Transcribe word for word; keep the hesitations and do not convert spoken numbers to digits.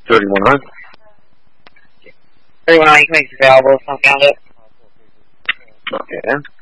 thirty-one hundred. thirty-one hundred, you can make available, so I found it. Okay.